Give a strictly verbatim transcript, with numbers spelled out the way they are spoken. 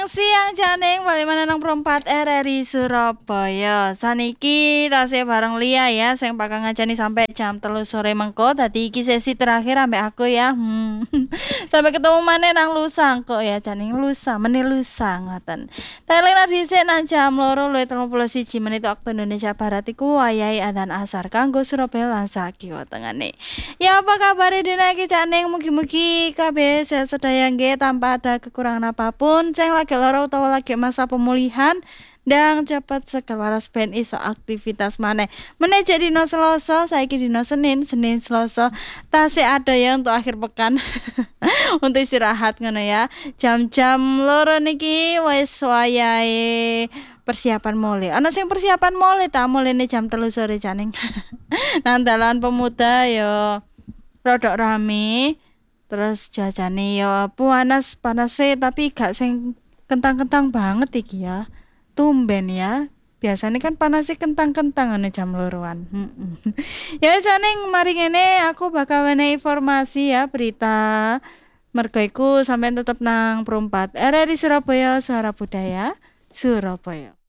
Siang Janing balik mana nang perempat R R I Surabaya. Saniki tasih bareng Lia ya, sing bakal ngajani sampai jam telu sore mengko. Tadi iki sesi terakhir ambek aku ya. Hmm. Sampai ketemu mana nang lusa kok ya Janing lusa, meneh lusa ngoten. Teling dhisik nang jam loro luwih telung puluh siji menit waktu Indonesia Barat iku wayahe adzan asar kanggo Surabaya lan sakiwa tengene. Ya apa kabar dina iki Janing, mugi-mugi kabeh sehat sedaya nggih tanpa ada kekurangan apapun. Sing lagi lara utawa lagi masa pemulihan dan cepat segera waras ben iso aktivitas maneh. Meneh jadi dino Selasa, saiki dino Senin, Senin Selasa tasih ada ya untuk akhir pekan. Untuk istirahat ngono ya. Jam-jam loro niki wis wayahe persiapan mole. Ana sing persiapan mole ta, mulene jam telu sore Janing. Nang dalan pemuda yo rodok rame. Terus jajane yo panas panase tapi gak sing kentang-kentang banget iki ya. Tumben ya. Biasanya kan panasnya kentang-kentang ana jam loroan. Mm-mm. Ya Janing mari ngene aku bakal wenehi informasi ya berita. Mergo iku sampean tetep nang perempat R R I Surabaya Suara Budaya Surabaya.